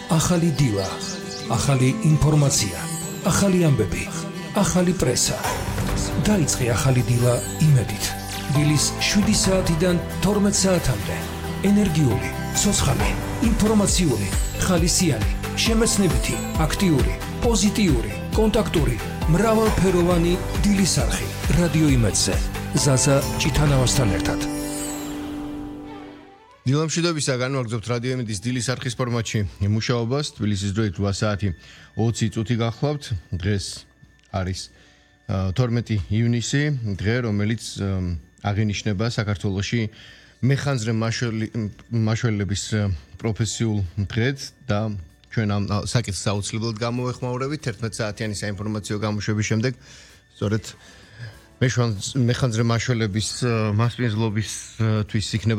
ახალი დილა, ახალი ინფორმაცია, ახალი ამბები, ახალი პრესა. დაიწყე ახალი დილა იმედით. დილის 7 საათიდან 12 საათამდე. ენერგიული, ცოცხალი, ინფორმაციული, ხალისიანი, შემეცნებითი, აქტიური, პოზიტიური, კონტაქტური, მრავალფეროვანი დილის არხი. რადიო იმედზე. ზაზა ჭითანავასთან ერთად. დილამშვიდობისა განვაგრძობთ რადიო იმედის დილის არხის ფორმატში მუშაობას. თბილისის დროით 8 საათი 20 წუთი გახლავთ. დღეს არის 12 ივნისი, დღე რომელიც აღინიშნება საქართველოში მეხანძრე მაშველების პროფესიულ დღედ და ჩვენ ამ საკითხს აუცილებლად გამოვეხმაურებით 11 საათიანი საინფორმაციო გამოშვების შემდეგ. სწორედ მეხანძრე მაშველების მასპინძლობისთვის იქნება